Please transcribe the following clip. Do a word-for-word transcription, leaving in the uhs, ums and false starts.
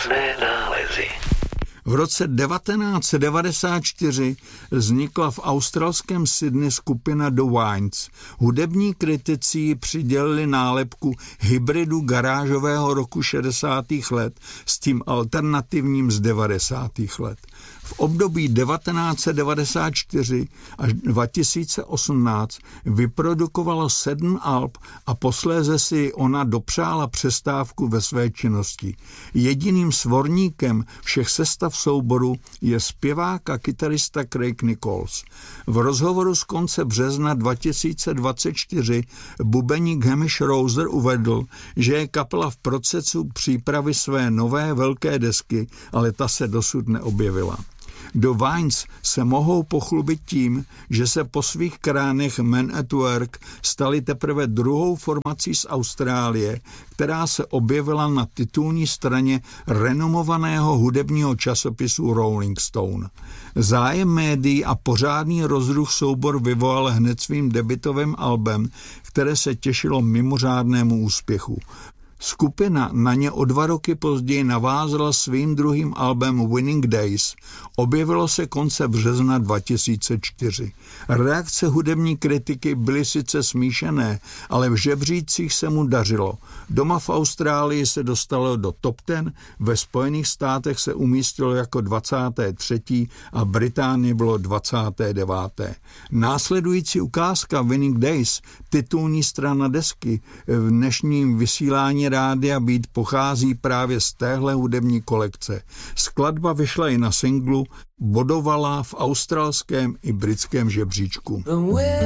Vzácné nálezy. V roce devatenáct set devadesát čtyři vznikla v australském Sydney skupina The Wines. Hudební kritici ji přidělili nálepku hybridu garážového roku šedesátých let s tím alternativním z devadesátých let. V období devatenáct set devadesát čtyři až dva tisíce osmnáct vyprodukovalo sedm alb a posléze si ona dopřála přestávku ve své činnosti. Jediným svorníkem všech sestav souboru je zpěvák a kytarista Craig Nichols. V rozhovoru z konce března dva tisíce dvacet čtyři bubeník Hamish Rouser uvedl, že je kapela v procesu přípravy své nové velké desky, ale ta se dosud neobjevila. The Wines se mohou pochlubit tím, že se po svých kránech Men at Work stali teprve druhou formací z Austrálie, která se objevila na titulní straně renomovaného hudebního časopisu Rolling Stone. Zájem médií a pořádný rozruch soubor vyvolal hned svým debutovým albem, které se těšilo mimořádnému úspěchu. Skupina na ně o dva roky později navázala svým druhým albem Winning Days. Objevilo se konce března dva tisíce čtyři. Reakce hudební kritiky byly sice smíšené, ale v žebřících se mu dařilo. Doma v Austrálii se dostalo do top deset, ve Spojených státech se umístilo jako dvacáté třetí a Británii bylo dvacáté deváté Následující ukázka Winning Days, titulní strana desky, v dnešním vysílání Rádia Beat pochází právě z téhle hudební kolekce. Skladba vyšla i na singlu, bodovala v australském i britském žebříčku.